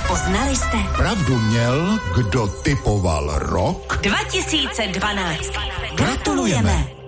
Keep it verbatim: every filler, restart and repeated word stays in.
Poznali jste? Pravdu měl, kdo typoval rok dva tisíce dvanáct. Gratulujeme.